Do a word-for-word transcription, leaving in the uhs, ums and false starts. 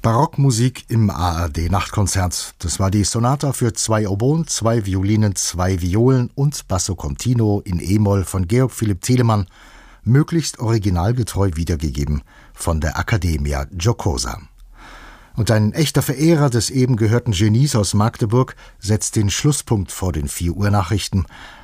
Barockmusik im A R D-Nachtkonzert. Das war die Sonata für zwei Oboen, zwei Violinen, zwei Violen und Basso Continuo in E-Moll von Georg Philipp Telemann, möglichst originalgetreu wiedergegeben von der Accademia Giocosa. Und ein echter Verehrer des eben gehörten Genies aus Magdeburg setzt den Schlusspunkt vor den vier Uhr Nachrichten.